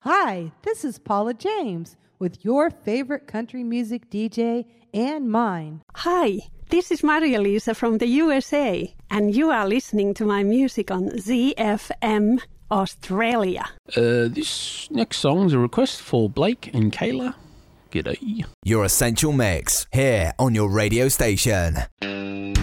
Hi, this is Paula James with your favorite country music DJ and mine. Hi, this is Maria-Lisa from the USA, and you are listening to my music on ZFM Australia. This next song's a request for Blake and Kayla. G'day. Your Essential Mix, here on your radio station.